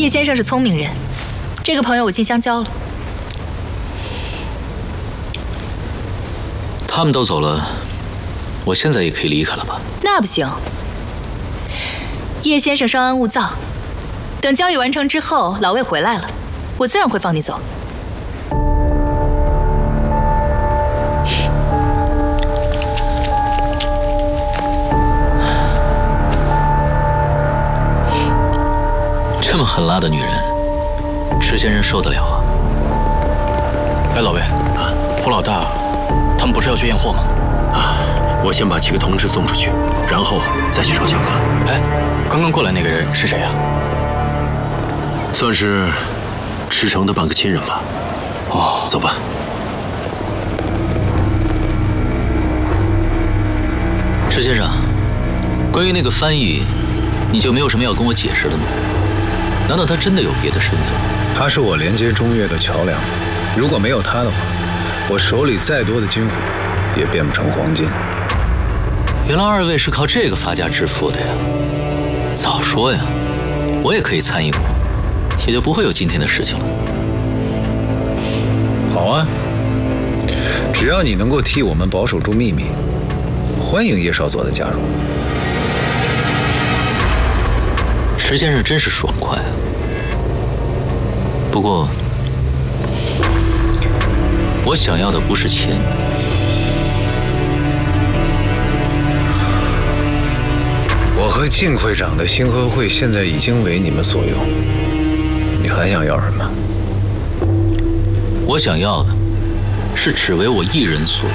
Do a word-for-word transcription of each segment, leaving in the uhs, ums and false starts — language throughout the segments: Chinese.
叶先生是聪明人，这个朋友我尽相交了。 他们都走了，我现在也可以离开了吧？ 那不行，叶先生稍安勿躁，等交易完成之后，老魏回来了，我自然会放你走。 这么狠辣的女人，池先生受得了啊？ 哎，老魏，啊，胡老大，他们不是要去验货吗？ 啊，我先把几个同志送出去，然后再去找小哥。 哎，刚刚过来那个人是谁呀？ 算是池城的半个亲人吧。哦，走吧。 池先生，关于那个翻译，你就没有什么要跟我解释的吗？ 难道他真的有别的身份？ 他是我连接中越的桥梁，如果没有他的话，我手里再多的金虎也变不成黄金。 原来二位是靠这个发家致富的呀！早说呀，我也可以参与过，也就不会有今天的事情了。 好啊，只要你能够替我们保守住秘密，欢迎叶少佐的加入。 池先生真是爽快啊！不过，我想要的不是钱， 我和靳会长的星河会现在已经为你们所用，你还想要什么？ 我想要的是只为我一人所用。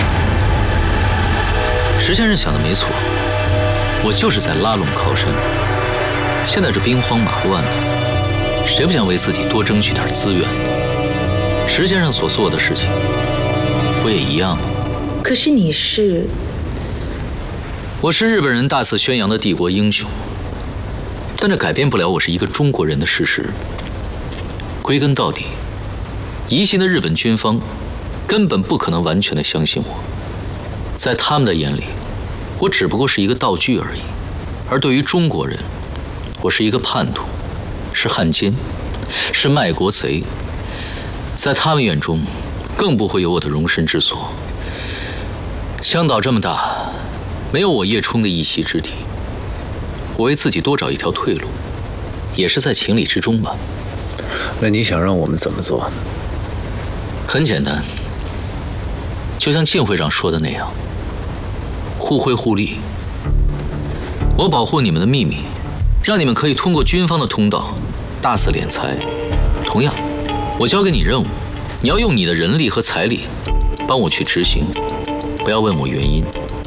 池先生想的没错，我就是在拉拢靠山。 现在这兵荒马乱的，谁不想为自己多争取点资源呢？池先生所做的事情，不也一样吗？ 可是你是…… 我是日本人大肆宣扬的帝国英雄，但这改变不了我是一个中国人的事实。归根到底，疑心的日本军方根本不可能完全的相信我，在他们的眼里，我只不过是一个道具而已。而对于中国人， 我是一个叛徒，是汉奸，是卖国贼，在他们眼中，更不会有我的容身之所。香岛这么大，没有我叶冲的一席之地，我为自己多找一条退路，也是在情理之中吧。 那你想让我们怎么做？ 很简单，就像靳会长说的那样，互惠互利。我保护你们的秘密。 让你们可以通过军方的通道大肆敛财。同样，我交给你任务，你要用你的人力和财力帮我去执行，不要问我原因。